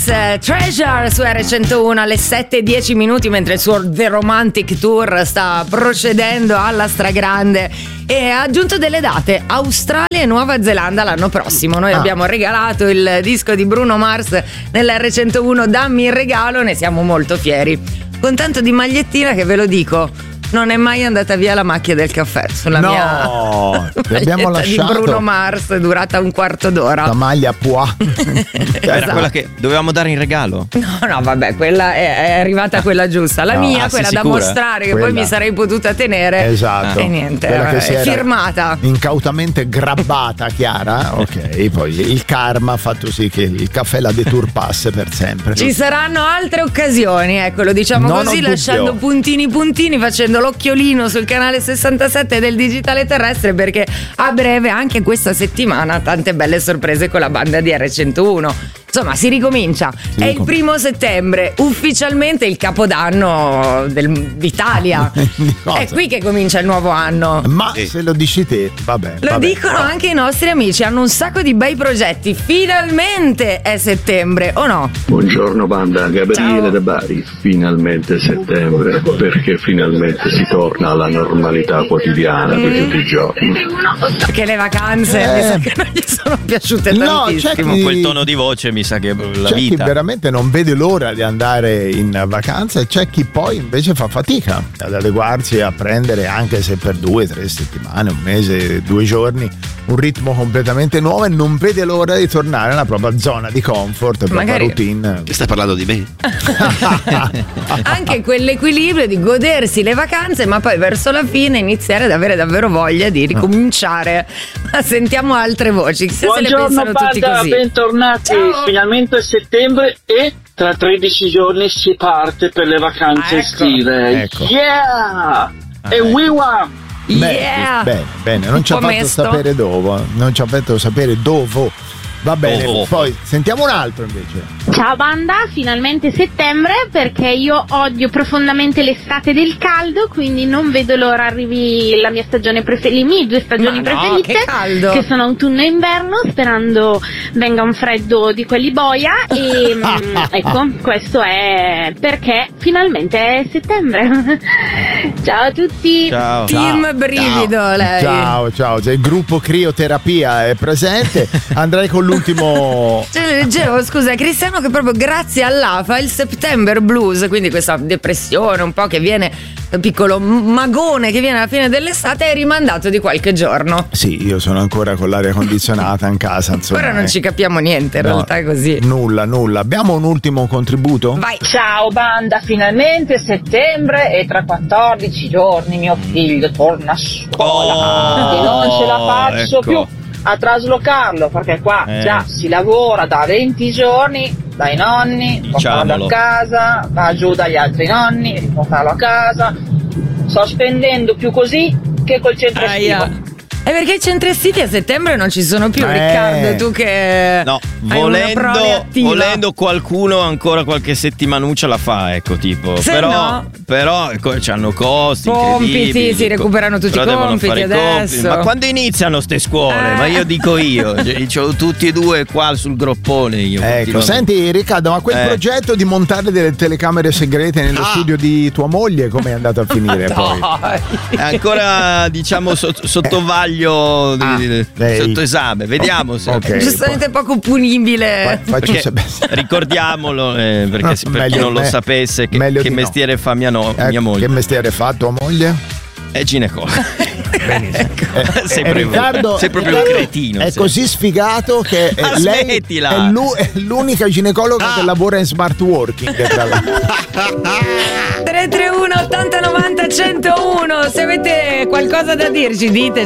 Treasure su R101 alle 7:10 mentre il suo The Romantic Tour sta procedendo alla stragrande e ha aggiunto delle date: Australia e Nuova Zelanda l'anno prossimo. Noi abbiamo regalato il disco di Bruno Mars nell'R101 Dammi il regalo, ne siamo molto fieri, con tanto di magliettina che ve lo dico non è mai andata via la macchia del caffè sulla mia abbiamo lasciato di Bruno Mars, durata un quarto d'ora. La maglia Pois. Era quella che dovevamo dare in regalo. No, vabbè, quella è arrivata quella giusta. La mia, quella da mostrare, che poi mi sarei potuta tenere. Esatto. E niente, è firmata. Incautamente grabbata, Chiara. Ok, poi il karma ha fatto sì che il caffè la deturpasse per sempre. Ci saranno altre occasioni, ecco, lo diciamo non così, lasciando puntini, facendo l'occhiolino sul canale 67 del Digitale Terrestre, perché a breve, anche questa settimana, tante belle sorprese con la banda di R101. Insomma, si ricomincia. È il 1° settembre, ufficialmente il capodanno d'Italia. È qui che comincia il nuovo anno. Ma se lo dici te, vabbè. Lo dicono anche i nostri amici, hanno un sacco di bei progetti. Finalmente è settembre, o no? Buongiorno banda, Gabriele da Bari. Finalmente settembre, perché finalmente si torna alla normalità quotidiana di tutti i giorni. Perché le vacanze mi sa che non gli sono piaciute tantissimo. Con quel tono di voce mi sa che la c'è vita. Chi veramente non vede l'ora di andare in vacanza e c'è chi poi invece fa fatica ad adeguarsi a prendere, anche se per 2-3 settimane, un mese, 2 giorni, un ritmo completamente nuovo e non vede l'ora di tornare nella propria zona di comfort, la propria routine. Stai parlando di me? Anche quell'equilibrio di godersi le vacanze, ma poi verso la fine iniziare ad avere davvero voglia di ricominciare. Ma sentiamo altre voci. Buongiorno banda, bentornati. Ciao. Finalmente è settembre e tra 13 giorni si parte per le vacanze estive. Ecco. Yeah! E wiwa! Yeah! Bene, non ci ha fatto sapere dove. Non ci ha fatto sapere dove. Va bene, poi sentiamo un altro invece. Ciao banda, finalmente settembre, perché io odio profondamente l'estate del caldo, quindi non vedo l'ora arrivi la mia stagione preferita, le mie 2 stagioni preferite, che sono autunno e inverno, sperando venga un freddo di quelli boia e ecco, questo è perché finalmente è settembre. Ciao a tutti. Ciao. Team brivido lei. Ciao, se il gruppo crioterapia è presente, andrei con l'ultimo. Leggevo, scusa, Cristiano, che proprio grazie all'AFA il September Blues, quindi questa depressione un po' che viene, piccolo magone che viene alla fine dell'estate, è rimandato di qualche giorno. Sì, io sono ancora con l'aria condizionata in casa, insomma. Ora non ci capiamo niente, in realtà è così. Nulla. Abbiamo un ultimo contributo? Vai. Ciao banda, finalmente settembre e tra 14 giorni mio figlio torna a scuola e non ce la faccio più a traslocarlo, perché qua già si lavora da 20 giorni dai nonni, portarlo a casa, va giù dagli altri nonni, riportarlo a casa. Sto spendendo più così che col centro estivo. È perché i centri estivi a settembre non ci sono più, Riccardo, tu che no, hai una prole attiva. volendo qualcuno ancora qualche settimanuccia la fa, ecco, tipo. Se però c'hanno costi compiti, si recuperano tutti i compiti adesso. Ma quando iniziano ste scuole? Ma io dico c'ho tutti e 2 qua sul groppone io. Ecco, senti Riccardo, ma quel progetto di montare delle telecamere segrete nello studio di tua moglie come è andato a finire poi? È ancora diciamo sottovaglio sotto esame, vediamo se giustamente poco punibile. Ricordiamolo perché per chi non lo sapesse che mestiere fa mia moglie. Che mestiere fa tua moglie? È ginecologa. Sei Riccardo, proprio un cretino. È così sfigato che lei è l'unica ginecologa che lavora in smart working. 331 80 90 101. Se avete qualcosa da dirci, dite.